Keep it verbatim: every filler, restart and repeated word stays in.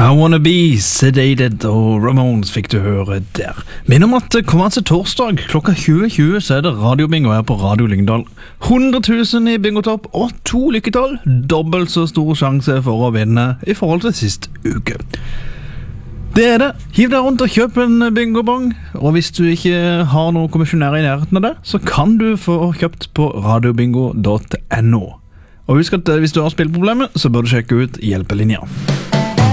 I Wanna Be Sedated og Ramones fikk du høre der. Minn om at kommende torsdag klokka tjue tjue så er det radiobingo her på Radio Lyngdal. hundre tusen i bingotopp og to lykketall. Dobbelt så stor sjanse for å vinne i forhold til sist uke. Det er det. Hiv deg rundt og kjøp en bingobong. Og hvis du ikke har noen kommisjonære i nærheten av det, så kan du få kjøpt på radiobingo punktum no. Og husk at hvis du har spillproblemer, så bør du sjekke ut hjelpelinja.